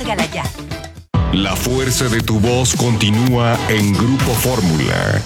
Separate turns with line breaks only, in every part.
Descárgala ya.
La fuerza de tu voz continúa en Grupo Fórmula.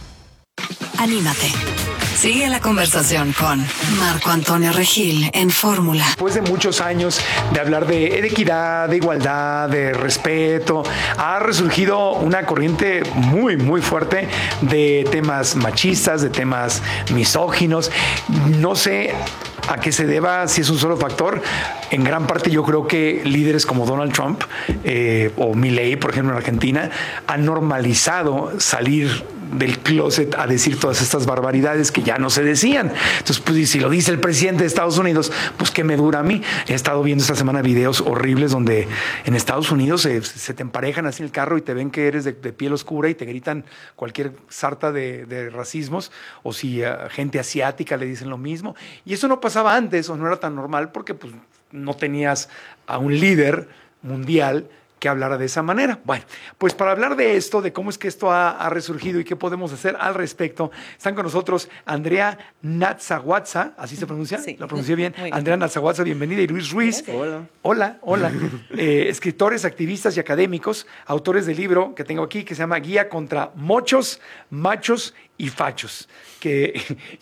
Anímate. Sigue la conversación con Marco Antonio Regil en Fórmula.
Después de muchos años de hablar de equidad, de igualdad, de respeto, ha resurgido una corriente muy, muy fuerte de temas machistas, de temas misóginos. No sé a qué se deba, si es un solo factor. En gran parte yo creo que líderes como Donald Trump o Milei, por ejemplo, en Argentina, han normalizado salir del closet a decir todas estas barbaridades que ya no se decían. Entonces, pues, y si lo dice el presidente de Estados Unidos, pues, ¿qué me dura a mí? He estado viendo esta semana videos horribles donde en Estados Unidos se te emparejan así en el carro y te ven que eres de piel oscura y te gritan cualquier sarta de racismos, o si a gente asiática le dicen lo mismo. Y eso no pasaba antes, o no era tan normal, porque pues no tenías a un líder mundial que hablara de esa manera. Bueno, pues para hablar de esto, de cómo es que esto ha resurgido y qué podemos hacer al respecto, están con nosotros Andrea Natsawatsa, ¿así se pronuncia?
Sí.
¿Lo pronuncié bien?
Muy bien.
Andrea Natsawatsa, bienvenida, y Luis Ruiz.
Hola.
Hola. Escritores, activistas y académicos, autores del libro que tengo aquí, que se llama Guía contra Mochos, Machos y Fachos, que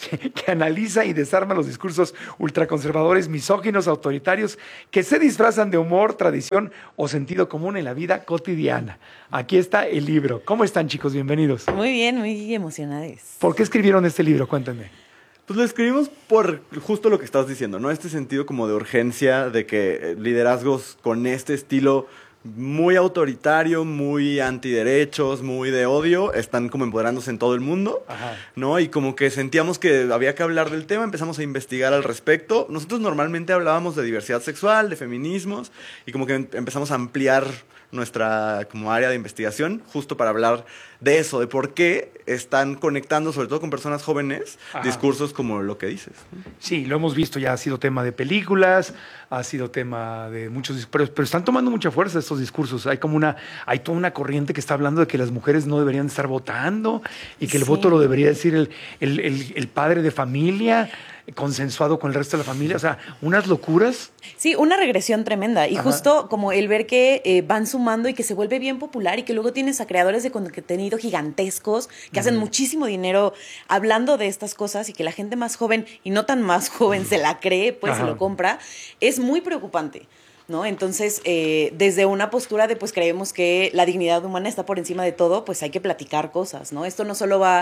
analiza y desarma los discursos ultraconservadores, misóginos, autoritarios, que se disfrazan de humor, tradición o sentido común en la vida cotidiana. Aquí está el libro. ¿Cómo están, chicos? Bienvenidos.
Muy bien, muy emocionados.
¿Por qué escribieron este libro? Cuéntenme.
Pues lo escribimos por justo lo que estás diciendo, ¿no? Este sentido como de urgencia, de que liderazgos con este estilo muy autoritario, muy antiderechos, muy de odio, están como empoderándose en todo el mundo,
Ajá.
¿no? Y como que sentíamos que había que hablar del tema, empezamos a investigar al respecto. Nosotros normalmente hablábamos de diversidad sexual, de feminismos, y como que empezamos a ampliar nuestra como área de investigación justo para hablar de eso, de por qué están conectando, sobre todo con personas jóvenes,
Ajá.
discursos como lo que dices.
Sí, lo hemos visto, ya ha sido tema de películas, ha sido tema de muchos, pero están tomando mucha fuerza estos discursos. Hay toda una corriente que está hablando de que las mujeres no deberían estar votando y que el voto lo debería decir el padre de familia, consensuado con el resto de la familia. O sea, unas locuras.
Sí, una regresión tremenda. Y
Ajá.
justo como el ver que van sumando y que se vuelve bien popular y que luego tienes a creadores de contenido gigantescos que hacen muchísimo dinero hablando de estas cosas y que la gente más joven y no tan más joven se la cree, pues
Ajá.
se lo compra, es muy preocupante, ¿no? Entonces, desde una postura de, pues, creemos que la dignidad humana está por encima de todo, pues hay que platicar cosas, ¿no? Esto no solo va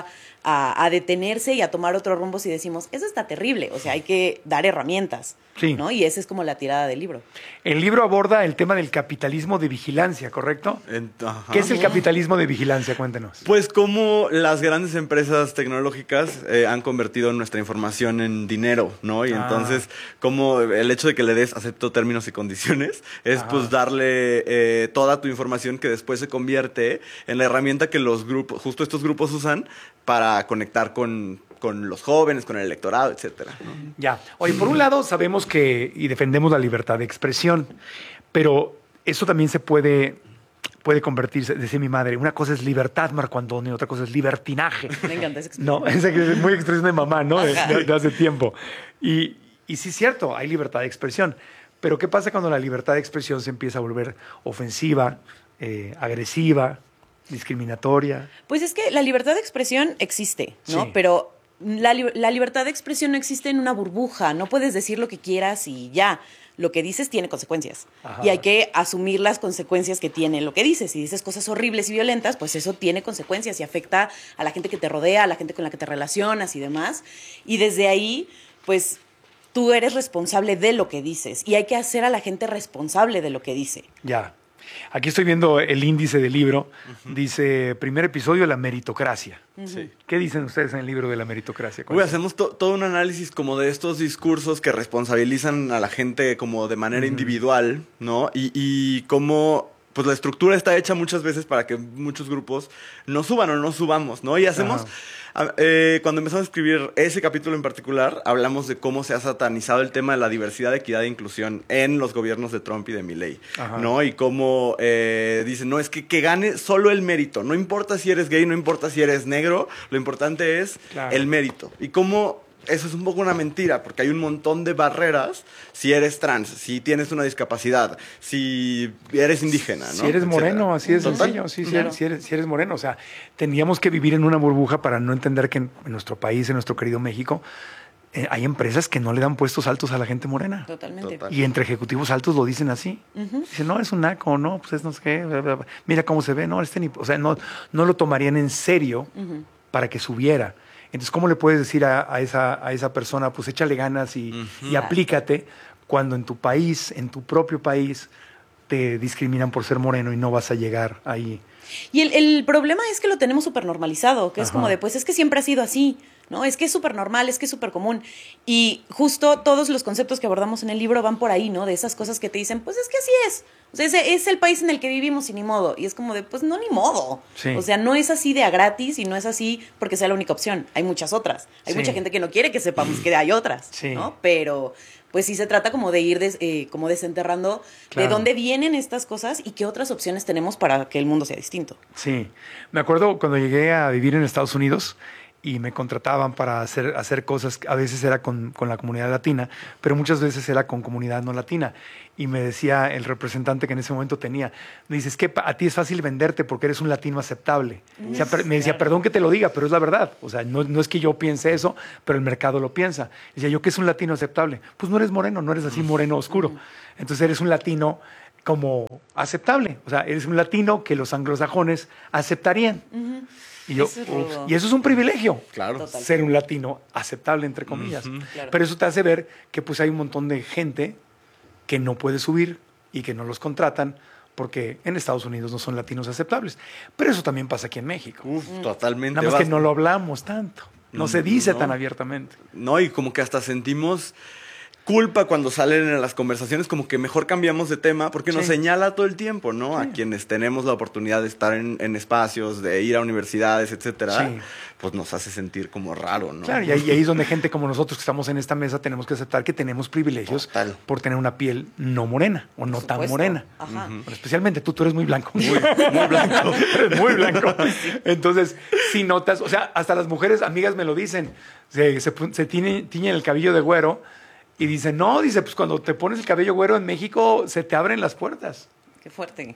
a detenerse y a tomar otro rumbo si decimos, eso está terrible, o sea, hay que dar herramientas,
Sí.
¿no? Y esa es como la tirada del libro.
El libro aborda el tema del capitalismo de vigilancia, ¿correcto?
Ajá.
¿Qué es el capitalismo de vigilancia? Cuéntenos.
Pues cómo las grandes empresas tecnológicas han convertido nuestra información en dinero, ¿no? Y entonces, como el hecho de que le des acepto términos y condiciones es
Ajá.
pues darle toda tu información que después se convierte en la herramienta que los grupos, justo estos grupos usan para conectar con los jóvenes, con el electorado, etcétera, ¿no?
Ya. Oye, por un lado sabemos que y defendemos la libertad de expresión, pero eso también se puede convertirse, decía mi madre, una cosa es libertad, Marco Antonio, otra cosa es libertinaje.
Me encanta esa expresión.
No, esa que es muy expresión de mamá, ¿no? De hace tiempo. Y sí es cierto, hay libertad de expresión, pero ¿qué pasa cuando la libertad de expresión se empieza a volver ofensiva, agresiva, discriminatoria?
Pues es que la libertad de expresión existe, ¿no?
Sí.
Pero la libertad de expresión no existe en una burbuja. No puedes decir lo que quieras y ya. Lo que dices tiene consecuencias.
Ajá.
Y hay que asumir las consecuencias que tiene lo que dices. Si dices cosas horribles y violentas, pues eso tiene consecuencias y afecta a la gente que te rodea, a la gente con la que te relacionas y demás. Y desde ahí, pues tú eres responsable de lo que dices. Y hay que hacer a la gente responsable de lo que dice.
Ya. Aquí estoy viendo el índice del libro. Dice, primer episodio, la meritocracia.
Sí.
¿Qué dicen ustedes en el libro de la meritocracia?
Uy, hacemos todo un análisis como de estos discursos que responsabilizan a la gente como de manera individual, ¿no? Y cómo pues la estructura está hecha muchas veces para que muchos grupos no suban o no subamos, ¿no? Y hacemos, cuando empezamos a escribir ese capítulo en particular, hablamos de cómo se ha satanizado el tema de la diversidad, equidad e inclusión en los gobiernos de Trump y de Milei, ¿no? Y cómo dicen, no, es que gane solo el mérito, no importa si eres gay, no importa si eres negro, lo importante es el mérito. Y cómo eso es un poco una mentira, porque hay un montón de barreras si eres trans, si tienes una discapacidad, si eres indígena, ¿no?
Si eres moreno, así de sencillo. Sí,
Claro.
si eres moreno. O sea, tendríamos que vivir en una burbuja para no entender que en nuestro país, en nuestro querido México, hay empresas que no le dan puestos altos a la gente morena.
Totalmente.
Total.
Y entre ejecutivos altos lo dicen así. Dicen, no, es un naco, no, pues es no sé qué, bla, bla, bla. Mira cómo se ve, no, o sea, no lo tomarían en serio para que subiera. Entonces, ¿cómo le puedes decir a esa persona, pues échale ganas y aplícate, cuando en tu país, en tu propio país, te discriminan por ser moreno y no vas a llegar ahí?
Y el problema es que lo tenemos súper normalizado, que es
Ajá.
como de, pues es que siempre ha sido así, ¿no? Es que es súper normal, es que es súper común. Y justo todos los conceptos que abordamos en el libro van por ahí, ¿no? De esas cosas que te dicen, pues es que así es. O sea, ese es el país en el que vivimos y ni modo. Y es como de, pues no, ni modo.
Sí.
O sea, no es así de a gratis y no es así porque sea la única opción. Hay muchas otras. Hay
Sí.
mucha gente que no quiere que sepamos que hay otras,
Sí.
¿no? Pero pues sí se trata como de ir como desenterrando
Claro.
de dónde vienen estas cosas y qué otras opciones tenemos para que el mundo sea distinto.
Sí, me acuerdo cuando llegué a vivir en Estados Unidos y me contrataban para hacer cosas, a veces era con la comunidad latina, pero muchas veces era con comunidad no latina. Y me decía el representante que en ese momento tenía, me dice, es que a ti es fácil venderte porque eres un latino aceptable. O sea, me decía, perdón que te lo diga, pero es la verdad. O sea, no es que yo piense eso, pero el mercado lo piensa. Decía, ¿yo qué es un latino aceptable? Pues no eres moreno, no eres así moreno oscuro. Entonces eres un latino como aceptable. O sea, eres un latino que los anglosajones aceptarían. Y yo,
Eso es rudo.
y eso es un privilegio.
Claro.
Total.
Ser un latino aceptable, entre comillas.
Claro.
Pero eso te hace ver que pues hay un montón de gente que no puede subir y que no los contratan porque en Estados Unidos no son latinos aceptables. Pero eso también pasa aquí en México.
Totalmente.
Nada más que
Vas-
no lo hablamos tanto. No se dice
No.
tan abiertamente.
No, y como que hasta sentimos culpa cuando salen en las conversaciones, como que mejor cambiamos de tema, porque nos
Sí.
señala todo el tiempo, ¿no? A quienes tenemos la oportunidad de estar en espacios, de ir a universidades, etcétera,
Sí.
pues nos hace sentir como raro, ¿no?
Claro, y ahí es donde gente como nosotros que estamos en esta mesa tenemos que aceptar que tenemos privilegios
Total.
por tener una piel no morena o no tan
supuesto.
morena.
Ajá.
Bueno, especialmente tú eres muy blanco. Muy blanco. Eres muy blanco. Entonces, si notas, o sea, hasta las mujeres amigas me lo dicen, se tiñen el cabello de güero y dicen, no, dice, pues cuando te pones el cabello güero en México se te abren las puertas.
Qué fuerte.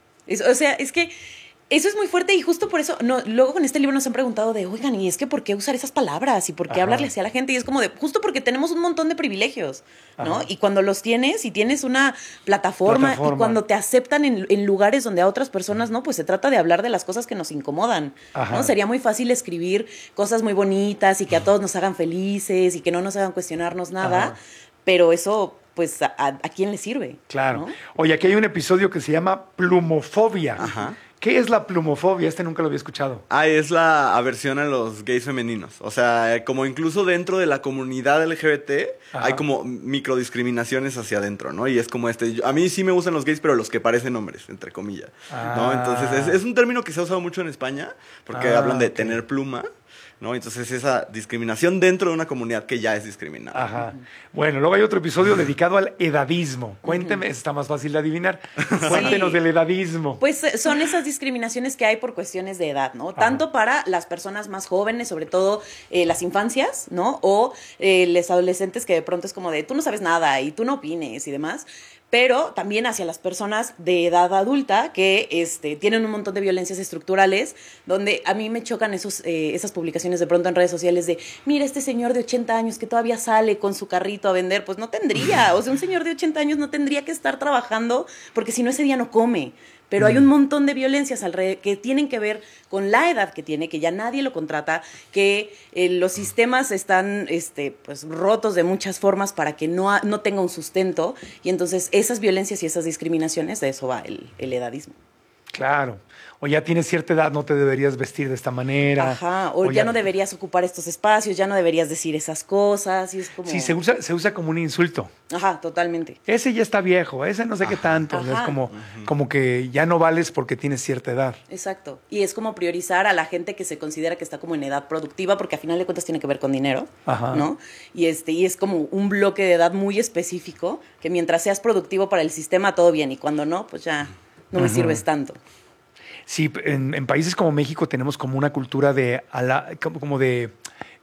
O sea, es que eso es muy fuerte y justo por eso, luego con este libro nos han preguntado de, oigan, ¿y es que por qué usar esas palabras? ¿Y por qué
Ajá.
hablarle así a la gente? Y es como de, justo porque tenemos un montón de privilegios, ¿no?
Ajá.
Y cuando los tienes y tienes una plataforma. Y cuando te aceptan en lugares donde a otras personas no, pues se trata de hablar de las cosas que nos incomodan,
Ajá.
¿no? Sería muy fácil escribir cosas muy bonitas y que a todos nos hagan felices y que no nos hagan cuestionarnos nada,
Ajá.
pero eso, pues, ¿a quién le sirve?
Claro.
¿no?
Oye, aquí hay un episodio que se llama Plumofobia.
Ajá.
¿Qué es la plumofobia? Este nunca lo había escuchado.
Ah, es la aversión a los gays femeninos. O sea, como incluso dentro de la comunidad LGBT
Ajá.
hay como microdiscriminaciones hacia adentro, ¿no? Y es como a mí sí me gustan los gays, pero los que parecen hombres, entre comillas. ¿No?
Ah.
Entonces, es un término que se ha usado mucho en España, porque
Ah,
hablan de
ok.
tener pluma, ¿no? Entonces, esa discriminación dentro de una comunidad que ya es discriminada.
Ajá. Bueno, luego hay otro episodio dedicado al edadismo. Cuénteme, está más fácil de adivinar. Cuéntenos del edadismo.
Pues son esas discriminaciones que hay por cuestiones de edad, ¿no? Tanto para las personas más jóvenes, sobre todo las infancias, ¿no? O los adolescentes que de pronto es como de, tú no sabes nada y tú no opines y demás. Pero también hacia las personas de edad adulta que tienen un montón de violencias estructurales, donde a mí me chocan esas publicaciones de pronto en redes sociales de, mira, este señor de 80 años que todavía sale con su carrito a vender, pues no tendría, o sea, un señor de 80 años no tendría que estar trabajando porque si no ese día no come. Pero hay un montón de violencias alrededor que tienen que ver con la edad que tiene, que ya nadie lo contrata, que los sistemas están pues, rotos de muchas formas para que no tenga un sustento. Y entonces esas violencias y esas discriminaciones, de eso va el edadismo.
Claro. O ya tienes cierta edad, no te deberías vestir de esta manera.
Ajá, o ya no deberías ocupar estos espacios, ya no deberías decir esas cosas. Y es como...
Sí, se usa como un insulto.
Ajá, totalmente.
Ese ya está viejo, ese no sé qué tanto.
Ajá.
Es como que ya no vales porque tienes cierta edad.
Exacto. Y es como priorizar a la gente que se considera que está como en edad productiva, porque a final de cuentas tiene que ver con dinero,
Ajá.
¿no? Y es como un bloque de edad muy específico, que mientras seas productivo para el sistema, todo bien, y cuando no, pues ya no me sirves tanto.
Sí, en países como México tenemos como una cultura como de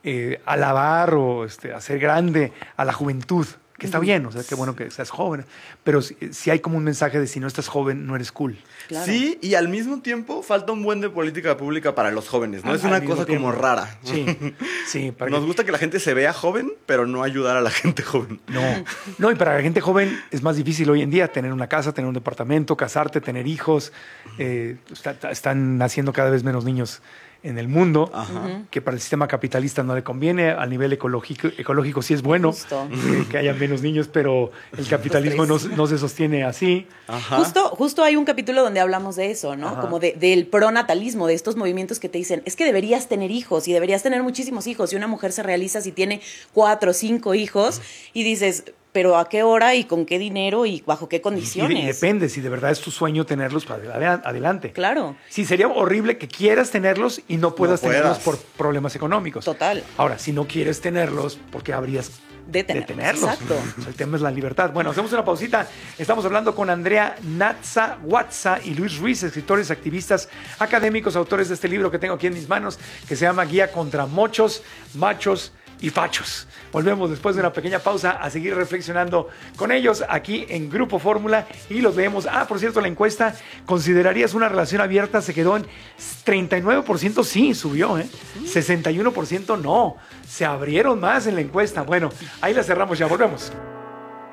alabar o hacer grande a la juventud, que está bien, o sea, qué bueno que seas joven, pero si hay como un mensaje de si no estás joven, no eres cool.
Claro.
Sí, y al mismo tiempo falta un buen de política pública para los jóvenes, ¿no? Es una cosa como rara.
Sí, sí.
Nos gusta que la gente se vea joven, pero no ayudar a la gente joven.
No, y para la gente joven es más difícil hoy en día tener una casa, tener un departamento, casarte, tener hijos. Están naciendo cada vez menos niños en el mundo, que para el sistema capitalista no le conviene. A nivel ecológico sí es bueno que haya menos niños, pero el capitalismo no se sostiene así.
Ajá.
Justo hay un capítulo donde hablamos de eso, ¿no?
Ajá.
Como del pronatalismo, de estos movimientos que te dicen, es que deberías tener hijos y deberías tener muchísimos hijos. Y una mujer se realiza si tiene 4 o 5 hijos y dices, pero ¿a qué hora y con qué dinero y bajo qué condiciones?
Y depende, si de verdad es tu sueño tenerlos para adelante.
Claro.
Sí, sería horrible que quieras tenerlos y no puedas tenerlos por problemas económicos.
Total.
Ahora, si no quieres tenerlos, ¿por qué habrías de tenerlos?
Exacto.
O sea, el tema es la libertad. Bueno, hacemos una pausita. Estamos hablando con Andrea Natza Watza y Luis Ruiz, escritores, activistas, académicos, autores de este libro que tengo aquí en mis manos, que se llama Guía contra Mochos, Machos y Fachos. Volvemos después de una pequeña pausa a seguir reflexionando con ellos aquí en Grupo Fórmula y los leemos. Por cierto, la encuesta, ¿considerarías una relación abierta? Se quedó en 39%, sí, subió, 61% no. Se abrieron más en la encuesta. Bueno, ahí la cerramos ya, volvemos.